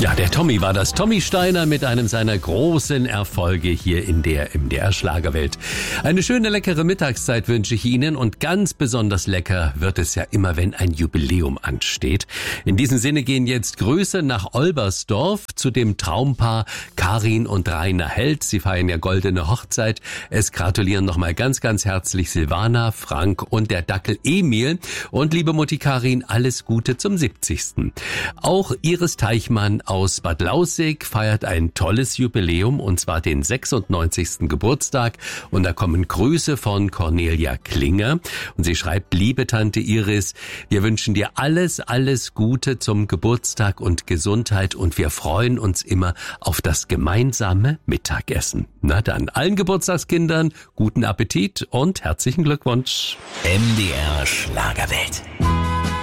Ja, der Tommy war das. Tommy Steiner mit einem seiner großen Erfolge hier in der MDR Schlagerwelt. Eine schöne, leckere Mittagszeit wünsche ich Ihnen und ganz besonders lecker wird es ja immer, wenn ein Jubiläum ansteht. In diesem Sinne gehen jetzt Grüße nach Olbersdorf zu dem Traumpaar Karin und Rainer Held. Sie feiern ja goldene Hochzeit. Es gratulieren nochmal ganz, ganz herzlich Silvana, Frank und der Dackel Emil. Und liebe Mutti Karin, alles Gute zum 70. Auch Iris Teichmann aus Bad Lausick feiert ein tolles Jubiläum, und zwar den 96. Geburtstag. Und da kommen Grüße von Cornelia Klinger. Und sie schreibt: Liebe Tante Iris, wir wünschen dir alles, alles Gute zum Geburtstag und Gesundheit. Und wir freuen uns immer auf das gemeinsame Mittagessen. Na dann, allen Geburtstagskindern guten Appetit und herzlichen Glückwunsch. MDR Schlagerwelt.